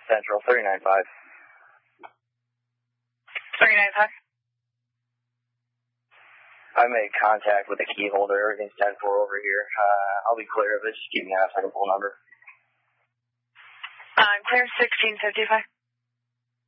Central, 39.5. 39.5. I made contact with the key holder. Everything's 10-4 over here. I'll be clear of it. Just keep me out so I can pull number. I'm clear, 1655.